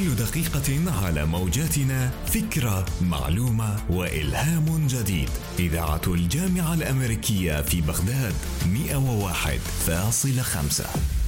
كل دقيقة على موجاتنا فكرة، معلومة وإلهام جديد. إذاعة الجامعة الأمريكية في بغداد 101.5.